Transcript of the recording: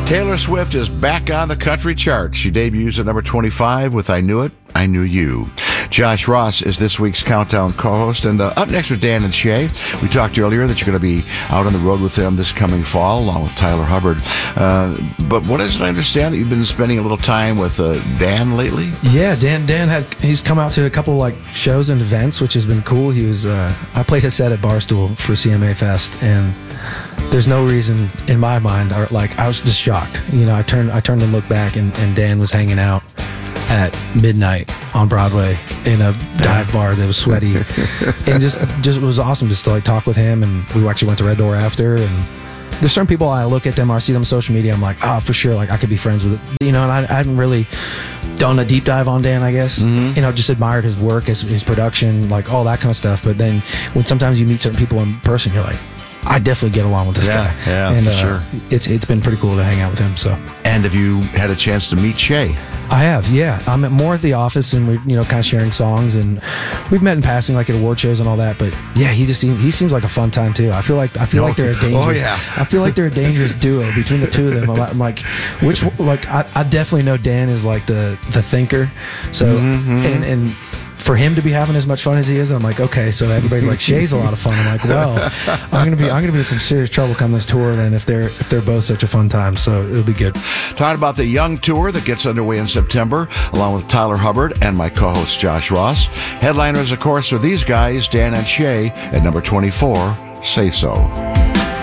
Taylor Swift is back on the country chart. She debuts at number 25 with I Knew It, I Knew You. Josh Ross is this week's Countdown co-host. And up next with Dan and Shay. We talked earlier that you're going to be out on the road with them this coming fall, along with Tyler Hubbard. But what is it I understand that you've been spending a little time with Dan lately? Yeah, Dan he's come out to a couple like shows and events, which has been cool. He was I played his set at Barstool for CMA Fest, and there's no reason in my mind, or like I was just shocked. You know, I turned and looked back, and Dan was hanging out at midnight on Broadway in a dive bar that was sweaty, and just it was awesome just to like talk with him. And we actually went to Red Door after. And there's certain people I look at them or I see them on social media, I'm like, oh, for sure, like I could be friends with, you know. And I hadn't really done a deep dive on Dan, I guess. You know, just admired his work, his production, like all that kind of stuff. But then when sometimes you meet certain people in person, you're like, I definitely get along with this guy. Yeah, and, for sure. It's been pretty cool to hang out with him. So. And have you had a chance to meet Shay? I have, yeah. I'm more at the office, and we're, you know, kind of sharing songs, and we've met in passing, like at award shows and all that. But yeah, he seems like a fun time too. I feel like they're a dangerous. Oh yeah. I feel like they're a dangerous duo between the two of them. I'm like, I definitely know Dan is like the thinker. So and for him to be having as much fun as he is, I'm like, okay, so everybody's like, Shay's a lot of fun. I'm like, well, I'm gonna be in some serious trouble come this tour then if they're both such a fun time. So it'll be good. Talking about the Young Tour that gets underway in September, along with Tyler Hubbard and my co-host Josh Ross. Headliners, of course, are these guys, Dan and Shay, at number 24, Say So.